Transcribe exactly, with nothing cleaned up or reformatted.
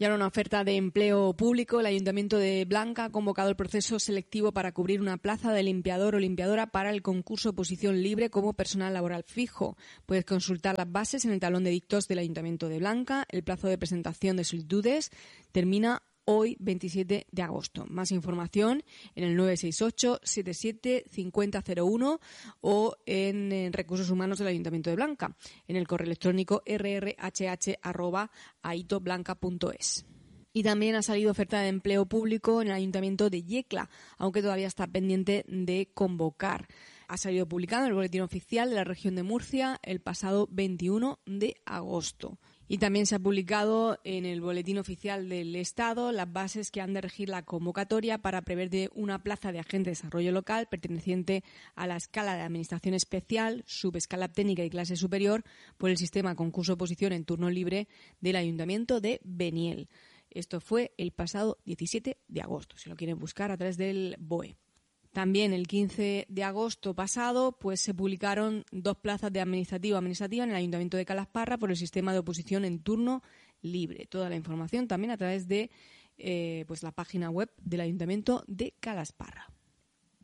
Y ahora una oferta de empleo público. El Ayuntamiento de Blanca ha convocado el proceso selectivo para cubrir una plaza de limpiador o limpiadora para el concurso oposición libre como personal laboral fijo. Puedes consultar las bases en el tablón de dictos del Ayuntamiento de Blanca. El plazo de presentación de solicitudes termina hoy, veintisiete de agosto. Más información en el nueve seis ocho, setenta y siete, cincuenta cero uno o en, en Recursos Humanos del Ayuntamiento de Blanca, en el correo electrónico erre erre hache hache arroba aitoblanca punto es. Y también ha salido oferta de empleo público en el Ayuntamiento de Yecla, aunque todavía está pendiente de convocar. Ha salido publicado en el Boletín Oficial de la Región de Murcia el pasado veintiuno de agosto. Y también se ha publicado en el Boletín Oficial del Estado las bases que han de regir la convocatoria para prever de una plaza de agente de desarrollo local perteneciente a la escala de Administración Especial, subescala técnica y clase superior por el sistema concurso-oposición en turno libre del Ayuntamiento de Beniel. Esto fue el pasado diecisiete de agosto, si lo quieren buscar a través del B O E. También el quince de agosto pasado pues se publicaron dos plazas de administrativo administrativa en el Ayuntamiento de Calasparra por el sistema de oposición en turno libre. Toda la información también a través de eh, pues la página web del Ayuntamiento de Calasparra.